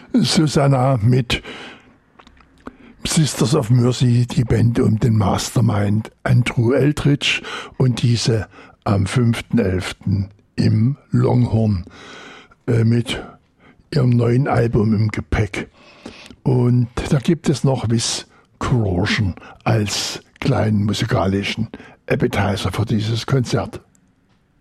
Susanna mit Sisters of Mercy, die Band um den Mastermind Andrew Eldridge und diese am 5.11. im Longhorn mit ihrem neuen Album im Gepäck. Und da gibt es noch With Corrosion als kleinen musikalischen Appetizer für dieses Konzert.